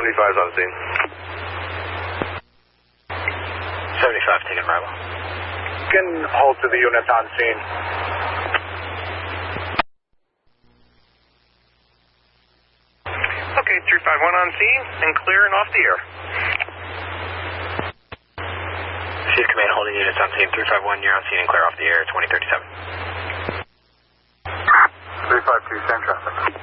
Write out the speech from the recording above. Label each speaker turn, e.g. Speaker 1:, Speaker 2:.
Speaker 1: 75's on scene.
Speaker 2: 75, taking arrival.
Speaker 3: Can hold to the unit on scene.
Speaker 1: Okay, 351 on scene and clear and off the air.
Speaker 2: Chief Command holding units on scene. 351, you're on scene and clear off the air. 2037.
Speaker 3: 352, same traffic.